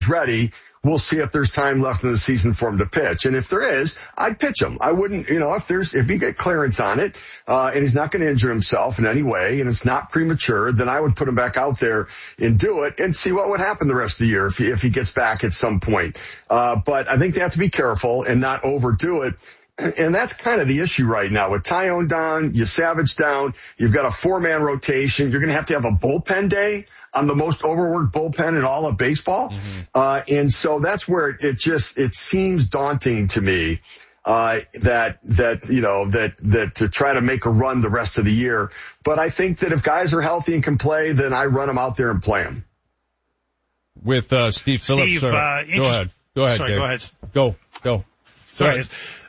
ready, we'll see if there's time left in the season for him to pitch. And if there is, I'd pitch him. I wouldn't, if he get clearance on it, and he's not going to injure himself in any way, and it's not premature, then I would put him back out there and do it and see what would happen the rest of the year if he gets back at some point. But I think they have to be careful and not overdo it. And that's kind of the issue right now. With Tyone down, you Savage down, you've got a 4-man rotation. You're going to have a bullpen day on the most overworked bullpen in all of baseball. Mm-hmm. And so that's where it seems daunting to me, that to try to make a run the rest of the year. But I think that if guys are healthy and can play, then I run them out there and play them. With, Steve Phillips. Steve, go ahead. Sorry, Dave. go ahead. Go. Sorry.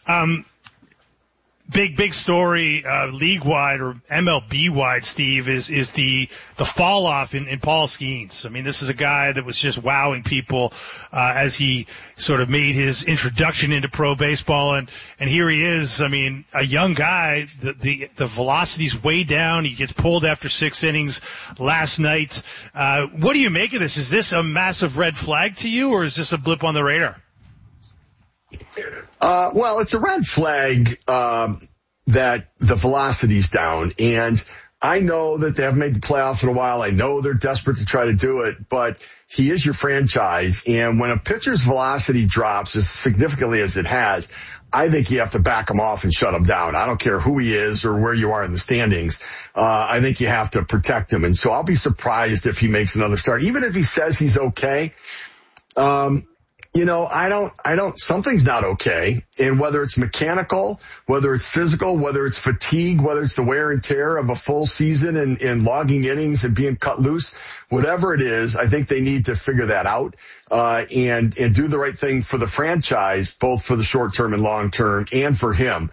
Big story, league-wide or MLB-wide, Steve, is the fall off in Paul Skeens. I mean, this is a guy that was just wowing people, as he sort of made his introduction into pro baseball. And here he is. I mean, a young guy, the velocity's way down. He gets pulled after 6 innings last night. What do you make of this? Is this a massive red flag to you, or is this a blip on the radar? Well, it's a red flag, that the velocity's down. And I know that they haven't made the playoffs in a while. I know they're desperate to try to do it, but he is your franchise. And when a pitcher's velocity drops as significantly as it has, I think you have to back him off and shut him down. I don't care who he is or where you are in the standings. I think you have to protect him. And so I'll be surprised if he makes another start, even if he says he's okay. Something's not okay. And whether it's mechanical, whether it's physical, whether it's fatigue, whether it's the wear and tear of a full season and logging innings and being cut loose, whatever it is, I think they need to figure that out, and do the right thing for the franchise, both for the short term and long term and for him.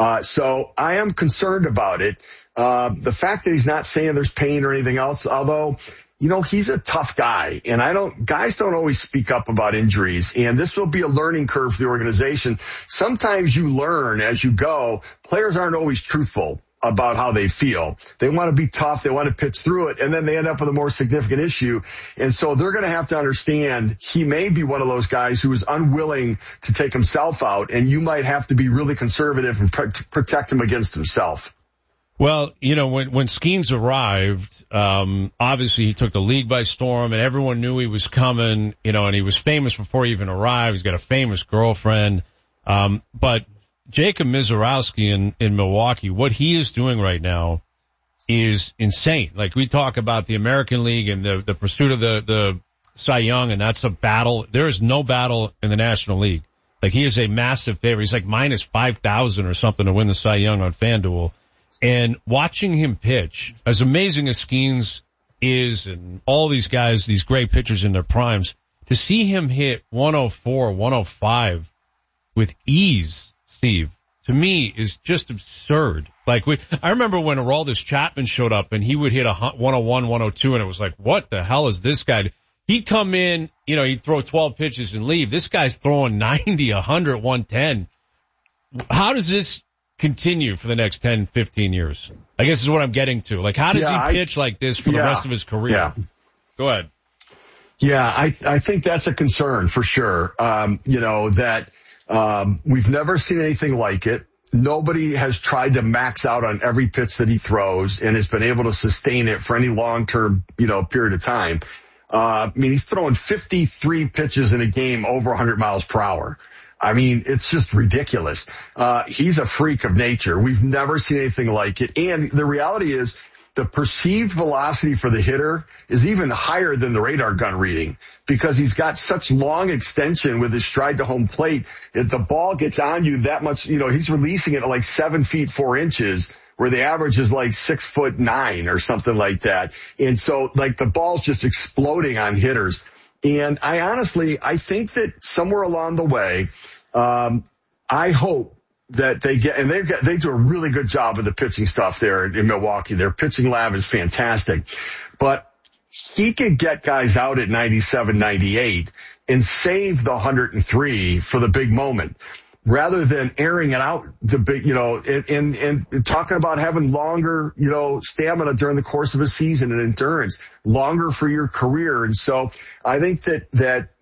So I am concerned about it. The fact that he's not saying there's pain or anything else, although, he's a tough guy, and guys don't always speak up about injuries, and this will be a learning curve for the organization. Sometimes you learn as you go. Players aren't always truthful about how they feel. They want to be tough. They want to pitch through it, and then they end up with a more significant issue. And so they're going to have to understand he may be one of those guys who is unwilling to take himself out, and you might have to be really conservative and protect him against himself. Well, when Skeens arrived, obviously he took the league by storm, and everyone knew he was coming, and he was famous before he even arrived. He's got a famous girlfriend. But Jacob Misiorowski in Milwaukee, what he is doing right now is insane. Like, we talk about the American League and the pursuit of the Cy Young, and that's a battle. There is no battle in the National League. Like, he is a massive favorite. He's like minus 5,000 or something to win the Cy Young on FanDuel. And watching him pitch, as amazing as Skeens is and all these guys, these great pitchers in their primes, to see him hit 104, 105 with ease, Steve, to me is just absurd. Like, I remember when Aroldis Chapman showed up and he would hit 101, 102, and it was like, what the hell is this guy? He'd come in, he'd throw 12 pitches and leave. This guy's throwing 90, 100, 110. How does this continue for the next 10, 15 years? I guess is what I'm getting to. Like, how does he pitch like this for the rest of his career? Yeah. Go ahead. Yeah, I think that's a concern for sure. We've never seen anything like it. Nobody has tried to max out on every pitch that he throws and has been able to sustain it for any long-term, period of time. He's throwing 53 pitches in a game over 100 miles per hour. I mean, it's just ridiculous. He's a freak of nature. We've never seen anything like it. And the reality is the perceived velocity for the hitter is even higher than the radar gun reading because he's got such long extension with his stride to home plate. If the ball gets on you that much, he's releasing it at like 7 feet 4 inches, where the average is like 6'9" or something like that. And so like the ball's just exploding on hitters. And I think that somewhere along the way, I hope that they do a really good job of the pitching stuff there in Milwaukee. Their pitching lab is fantastic, but he could get guys out at 97, 98 and save the 103 for the big moment, rather than airing it out the big, and talking about having longer, stamina during the course of a season and endurance, longer for your career. And so I think that